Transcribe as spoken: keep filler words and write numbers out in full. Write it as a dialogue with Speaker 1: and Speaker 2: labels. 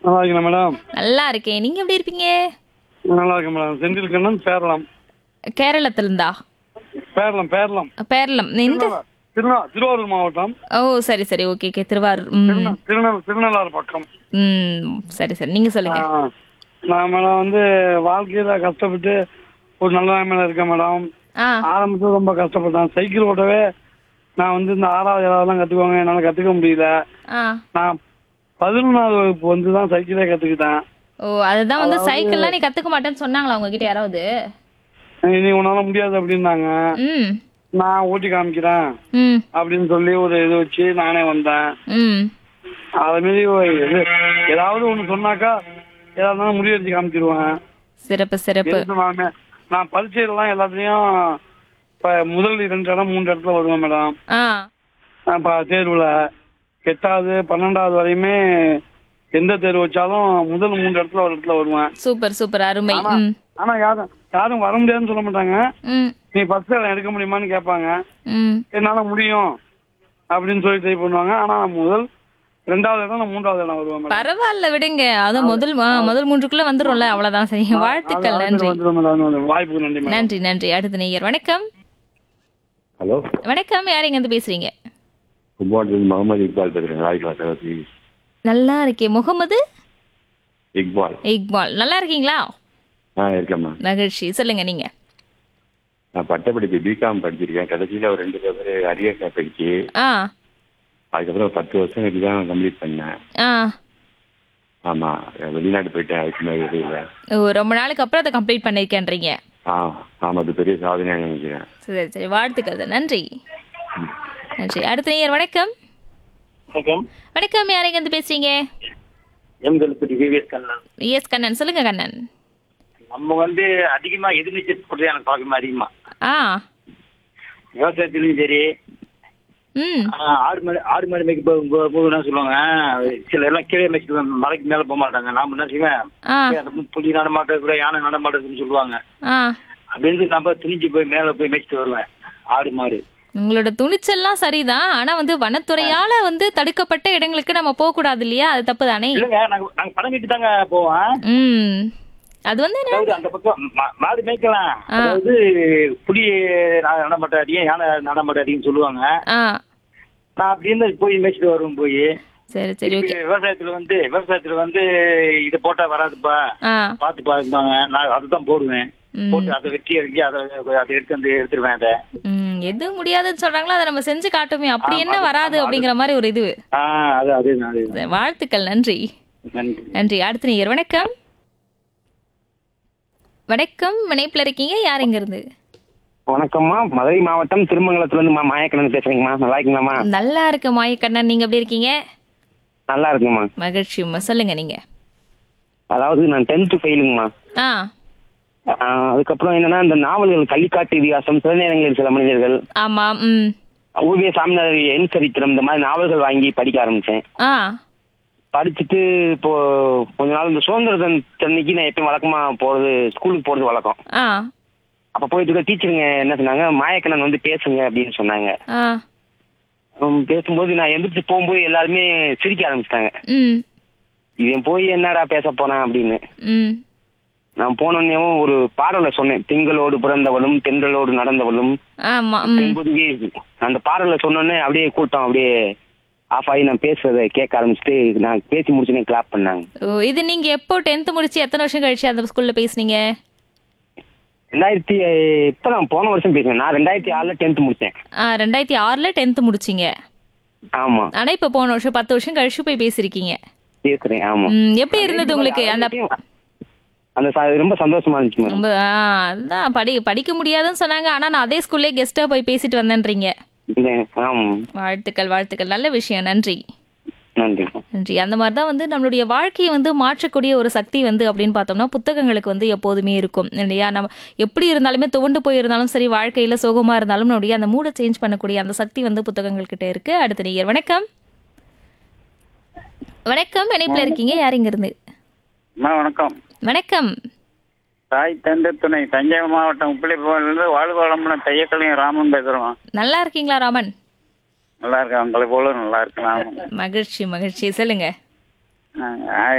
Speaker 1: நல்லா இருக்கீங்களா மேடம்?
Speaker 2: நல்லா இருக்கேன். நீங்க எப்படி இருப்பீங்க?
Speaker 1: நல்லா இருக்கேன் மேடம். செந்தில் கண்ணன் பேரலாம்.
Speaker 2: கேரளத்துல இருந்தா?
Speaker 1: பேரலாம் பேரலாம்.
Speaker 2: பேரளம். எந்த?
Speaker 1: திருநள்ளா திருநா திருவாரூர் மாவட்டம்.
Speaker 2: ஓ சரி சரி ஓகே ஓகே திருவாரூர். ம்
Speaker 1: திருந திருநெல் திருநள்ளாறு பக்கம்.
Speaker 2: ம் சரி சரி நீங்க சொல்லுங்க.
Speaker 1: ஆ, நான் மேடம் வந்து வாழ்க்கையில கஷ்டப்பட்டு ஒரு நல்ல நிலைமையில இருக்கேன் மேடம்.
Speaker 2: ஆ
Speaker 1: ஆரம்பத்துல ரொம்ப கஷ்டப்பட்டேன். சைக்கிள் ஓட்டவே நான் வந்து இந்த ஆறாவது ஏழாவதுலாம் கற்றுக்குவாங்க, என்னால் கற்றுக்க முடியல.
Speaker 2: ஆ
Speaker 1: நான் பதினொன்றாவது வகுப்பு வந்து தான் சைக்கிளே கற்றுக்கிட்டேன்.
Speaker 2: ஓ அதுதான் வந்து
Speaker 1: அதாவது
Speaker 2: சைக்கிள்லாம் நீ கத்துக்க மாட்டேன்னு சொன்னாங்களா உங்ககிட்ட யாராவது?
Speaker 1: நீ உன்னால முடியாது அப்படின்னாங்க.
Speaker 2: ம்
Speaker 1: நான் ஓட்டி காமிக்கிறேன்
Speaker 2: ம்
Speaker 1: அப்படின்னு சொல்லி ஒரு இது வச்சு நானே வந்தேன்.
Speaker 2: ம்
Speaker 1: அது மாரி இது ஏதாவது ஒன்று சொன்னாக்கா ஏதாவது இருந்தாலும் முடிவெடுத்து காமிச்சிருவேன்.
Speaker 2: சிறப்பு சிறப்பு.
Speaker 1: எது சொன்னாலுமே நான் பரீட்சையிலலாம் எல்லாத்துலேயும் இப்போ முதல் இரண்டு இடம் மூன்று இடத்துல வருவேன் மேடம்.
Speaker 2: ஆ
Speaker 1: நான் இப்போ தேர்வில் எட்டாவது பன்னெண்டாவது வரையுமே எந்த தேர்வு வச்சாலும் முதல் மூன்று இடத்துல ஒரு இடத்துல வருவேன்.
Speaker 2: சூப்பர் சூப்பர் அருமை.
Speaker 1: ஆனா
Speaker 2: ம்
Speaker 1: ஆனா யாரும் யாரும் வர முடியாதுன்னு சொல்ல மாட்டாங்க.
Speaker 2: ம்
Speaker 1: நீ ஃபர்ஸ்ட் இடம் எடுக்க முடியுமான்னு கேட்பாங்க.
Speaker 2: ம்
Speaker 1: என்னால முடியும் அப்படின்னு சொல்லி ட்ரை பண்ணுவாங்க. ஆனா நான் முதல் ரெண்டாவது இடம் நான் மூன்றாவது இடம் வருவேன் மேடம்.
Speaker 2: பரவாயில்ல விடுங்க. அதுவும் முதல் ஆ, முதல் மூன்றுக்குள்ள வந்துரும்ல அவ்வளவுதான். சரி வாழ்த்துக்கள். நன்றி
Speaker 1: வந்துடும் மேடம். வாய்ப்புக்கு நன்றி மேடம்.
Speaker 2: நன்றி நன்றி. அடுத்த நேயர் வணக்கம்.
Speaker 3: ஹலோ,
Speaker 2: வணக்கம். யார் இங்க இருந்து பேசுறீங்க?
Speaker 3: Good morning. முகமது இக்பால் பேசுறேன். ராய்கா
Speaker 2: நல்லா இருக்கேன். முகமது
Speaker 3: இக்பால்.
Speaker 2: இக்பால். நல்லா இருக்கீங்களா?
Speaker 3: ஆ இருக்கேம்மா.
Speaker 2: மகிழ்ச்சி. சொல்லுங்க நீங்க.
Speaker 3: நான் பட்டப்படிப்பு பிகாம் படிச்சிருக்கேன். கடைசியில் ஒரு ரெண்டு பேர் அரியர் படிச்சு
Speaker 2: ஆ
Speaker 3: அதுக்கப்புறம் பத்து வருஷம் கழிச்சு தான் கம்ப்ளீட் பண்ணேன்.
Speaker 2: ஆ
Speaker 3: ஆமாம், வெளிநாட்டு போயிட்டேன். அதுக்கு மேலே தெரியல.
Speaker 2: ஓ ரொம்ப நாளுக்கு அப்புறம் அதை கம்ப்ளீட் பண்ணிருக்கேன்றீங்க.
Speaker 3: ஆ ஆமாம், அது பெரிய சாதனையாக நினைக்கிறேன்.
Speaker 2: சரி சரி வாழ்த்துக்கள். நன்றி நன்றி. அடுத்த நேயர் வணக்கம்.
Speaker 4: வணக்கம்.
Speaker 2: வணக்கம். யார் இங்க இருந்து பேசுறீங்க?
Speaker 4: M Kalpatti VVS Kannan.
Speaker 2: S Kannan. சொல்லுங்க கண்ணன்.
Speaker 4: நம்ம வந்து அதிகமா எதிர்நீச்சல் போடுறது எனக்கு பழக்கம் அதிகமா.
Speaker 2: ஆ
Speaker 4: விவசாயத்திலும் சரி,
Speaker 2: ம்
Speaker 4: ஆஹ் ஆடு மாடு ஆடு மாடு மேய்க்க போ- போ- போகுது என்ன சொல்லுவாங்க, சில எல்லாம் கீழே மேய்க்க மலைக்கு மேல போக மாட்டாங்க. நாம என்ன செய்வேன்,
Speaker 2: ஆ
Speaker 4: அந்த புலி நடமாட்டம் கூட யானை நடமாட்டதுன்னு சொல்லுவாங்க.
Speaker 2: ஆ
Speaker 4: அப்படின்னு நம்ம துணிஞ்சு போய் மேல போய் மேய்ச்சிட்டு வருவேன் ஆடு மாடு.
Speaker 2: உங்களோட துணிச்சல்லாம் சரிதான். ஆனா வந்து வனத்துறையால வந்து தடுக்கப்பட்ட இடங்களுக்கு நம்ம போக கூடாது இல்லையா? அது தப்பு தானே?
Speaker 4: இல்லைங்க, நாங்க நாங்க படம் கட்டி தாங்க போவோம்.
Speaker 2: ம் அது வந்து என்ன?
Speaker 4: அதாவது அந்த பக்கம் மா- மாடு மேய்க்கலாம்.
Speaker 2: ஆ.
Speaker 4: அதாவது புலி நா- நடமாட்டம் அதிகம், யானை நடமாட்டம் அதிகம்னு சொல்லுவாங்க.
Speaker 2: ஆ
Speaker 4: நான் அப்படின்னு போய் மேய்ச்சிட்டு வருவேன். போய்
Speaker 2: சரி சரி ஓகே.
Speaker 4: விவசாயத்துல வந்து விவசாயத்துல வந்து இது போட்டா வராதுப்பா,
Speaker 2: ஆ
Speaker 4: பாத்து பாருப்பாங்க. நான் அதுதான் போடுவேன்.
Speaker 2: ம்.
Speaker 4: போட்டு அதை வெட்டி அடிக்கி அதை அதை எடுத்து வந்து எடுத்துருவேன். அதை
Speaker 2: ம் எது முடியாதுன்னு சொல்றாங்களோ அதை நம்ம செஞ்சு காட்டுமே. அப்படி
Speaker 4: ஆமா,
Speaker 2: என்ன
Speaker 4: அது-
Speaker 2: வராது
Speaker 4: ஆமா, அது-
Speaker 2: அப்படிங்கிற மாதிரி ஒரு இது.
Speaker 4: ஆஹ் அது அதுதான் அதுதான்.
Speaker 2: வாழ்த்துக்கள். நன்றி
Speaker 4: நன்றி.
Speaker 2: நன்றி. அடுத்த நேயர் வணக்கம். வணக்கம். இணைப்புல இருக்கீங்க. யார் இங்க இருந்து?
Speaker 5: வணக்கம்மா, மதுரை மாவட்டம் திருமங்கலத்துல இருந்து மாயக்கண்ணன் பேசுறீங்கம்மா. நல்லா இருக்கீங்களாம்மா?
Speaker 2: நல்லா இருக்கு மாயக்கண்ணன். நீங்க எப்படி இருக்கீங்க?
Speaker 5: நல்லா இருக்குங்கம்மா.
Speaker 2: மகிழ்ச்சியும்மா. சொல்லுங்க நீங்க.
Speaker 5: அதாவது நான் டென்த்து ஃபெயிலுங்கம்மா.
Speaker 2: ஆ
Speaker 5: அதுக்கப்புறம் என்னன்னா, இந்த நாவல்கள் கள்ளிக்காட்டு இதிகாசம், சிறுநேரங்களில் சில மனிதர்கள்,
Speaker 2: ஆமா. ம்
Speaker 5: ஊவிய சாமிநாத என் சரித்திரம், இந்த மாதிரி நாவல்கள் வாங்கி படிக்க ஆரம்பிச்சேன்.
Speaker 2: ஆ
Speaker 5: படிச்சுட்டு இப்போ கொஞ்ச நாள் இந்த சுதந்திர தின அன்னைக்கு நான் எப்பயும் வழக்கமா போறது, ஸ்கூலுக்கு போறது வழக்கம்.
Speaker 2: ஆ
Speaker 5: அப்ப போயிட்டு இருக்க டீச்சருங்க என்ன சொன்னாங்க, மாயக்கண்ணன் வந்து பேசுங்க அப்படின்னு சொன்னாங்க.
Speaker 2: ஆ
Speaker 5: உம், பேசும்போது நான் எந்திரிச்சு போகும்போது எல்லாருமே சிரிக்க ஆரம்பிச்சிட்டாங்க.
Speaker 2: ம்
Speaker 5: இவன் போய் என்னடா பேச போனான் அப்படின்னு.
Speaker 2: ம்
Speaker 5: நான் போனோடனேவும் ஒரு பாடலை சொன்னேன். திங்களோடு பிறந்தவளும் தென்றலோடு நடந்தவளும்
Speaker 2: ஆமா. ம்
Speaker 5: தென்பொதுவே. அந்த பாடலை சொன்னோடனே அப்படியே கூட்டம் அப்படியே ஆஃப் ஆகி நான் பேசுறதை கேட்க ஆரம்பிச்சுட்டு நான் பேசி முடிச்சுனே கிளாப் பண்ணாங்க.
Speaker 2: ஓ இது நீங்க எப்போ டென்த் முடிச்சு எத்தனை வருஷம் கழிச்சு அந்த ஸ்கூல்ல பேசுனீங்க?
Speaker 5: ரெண்டாயிரத்தி இப்போ நான் போன வருஷம் பேசுனேன். நான் ரெண்டாயிரத்தி ஆறுல டென்த் முடிச்சேன்.
Speaker 2: ஆ ரெண்டாயிரத்தி ஆறுல டென்த் முடிச்சீங்க.
Speaker 5: ஆமா,
Speaker 2: ஆனா இப்ப போன வருஷம் பத்து வருஷம் கழிச்சு போய் பேசிருக்கீங்க.
Speaker 5: பேசுறேன். ஆமா.
Speaker 2: ம் எப்படி இருந்தது உங்களுக்கு அந்த?
Speaker 5: அந்த ச- ரொம்ப சந்தோஷமா இருந்துச்சு மேடம்.
Speaker 2: ரொம்ப ஆ அதான் படி படிக்க முடியாதுன்னு சொன்னாங்க. ஆனா நான் அதே ஸ்கூல்லே கெஸ்டா போய் பேசிட்டு வந்தேன்றீங்க.
Speaker 5: இல்ல, ஆமா.
Speaker 2: வாழ்த்துக்கள் வாழ்த்துக்கள். நல்ல விஷயம். நன்றி
Speaker 5: நன்றி.
Speaker 2: நன்றி. அந்த மாதிரி தான் வந்து நம்மளுடைய வாழ்க்கையை வந்து மாற்றக்கூடிய ஒரு சக்தி வந்து அப்படின்னு பார்த்தோம்னா புத்தகங்களுக்கு வந்து எப்போதுமே இருக்கும் இல்லையா? நம்ம எப்படி இருந்தாலுமே துவண்டு போயிருந்தாலும் சரி, வாழ்க்கையில சோகமா இருந்தாலும் நம்மளுடைய அந்த மூடை சேஞ்ச் பண்ணக்கூடிய அந்த சக்தி வந்து புத்தகங்கள் கிட்ட இருக்கு. அடுத்த நேயர் வணக்கம். வணக்கம். இணைப்புல இருக்கீங்க. யார் இங்க இருந்து?
Speaker 4: அம்மா வணக்கம்.
Speaker 2: வணக்கம்.
Speaker 4: தாய் தந்தை துணை தஞ்சை மாவட்டம் உப்பிலிப்பூர்லேருந்து வாழ்வாளம்னு தையக்கலையும் ராமன் பேசுகிறோம்.
Speaker 2: நல்லா இருக்கீங்களா ராமன்?
Speaker 4: நல்லா இருக்கேன். உங்களை போல நல்லா இருக்கலாம்.
Speaker 2: மகிழ்ச்சி மகிழ்ச்சி. சொல்லுங்க.
Speaker 4: ஆ